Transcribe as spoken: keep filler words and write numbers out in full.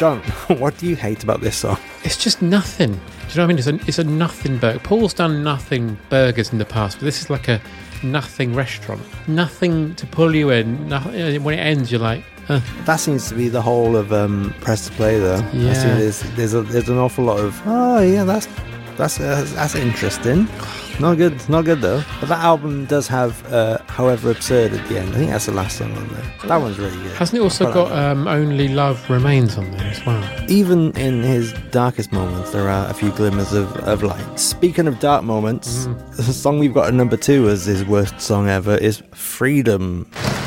John, what do you hate about this song? It's just nothing. Do you know what I mean? It's a, it's a nothing burger. Paul's done nothing burgers in the past, but this is like a nothing restaurant. Nothing to pull you in. Nothing, when it ends, you're like, uh. That seems to be the whole of um, Press to Play, though. Yeah. I see there's there's, a, there's an awful lot of, oh yeah, that's that's uh, that's interesting. Not good, not good though. But that album does have uh, However Absurd at the end. I think that's the last song on there. That one's really good. Hasn't it also got um, Only Love Remains on there as well? Even in his darkest moments, there are a few glimmers of, of light. Speaking of dark moments, mm. the song we've got at number two as his worst song ever is Freedom.